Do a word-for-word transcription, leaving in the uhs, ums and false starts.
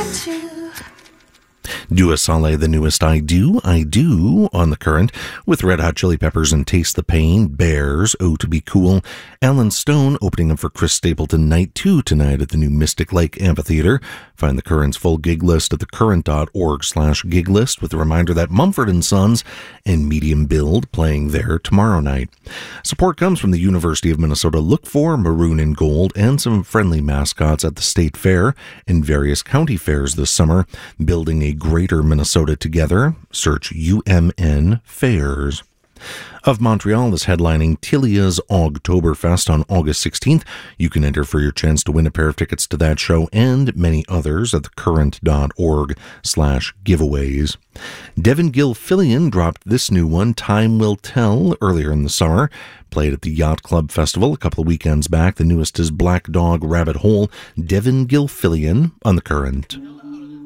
Dua Saleh, the newest I Do, I Do on the Current, with Red Hot Chili Peppers and Taste the Pain, Bears, Oh to Be Cool, Alan Stone opening up for Chris Stapleton Night two tonight at the new Mystic Lake Amphitheater. Find the Current's full gig list at thecurrent.org slash gig list, with a reminder that Mumford and Sons and Medium Build playing there tomorrow night. Support comes from the University of Minnesota Look For, Maroon and Gold, and some friendly mascots at the State Fair and various county fairs this summer, building a Greater Minnesota together. Search U M N Fairs. Of Montreal is headlining Tilia's Ogtoberfest on August sixteenth. You can enter for your chance to win a pair of tickets to that show and many others at thecurrent.org slash giveaways. Devin Gilfillian dropped this new one, Time Will Tell, earlier in the summer. Played at the Yacht Club Festival a couple of weekends back. The newest is Black Dog Rabbit Hole. Devin Gilfillian on the Current.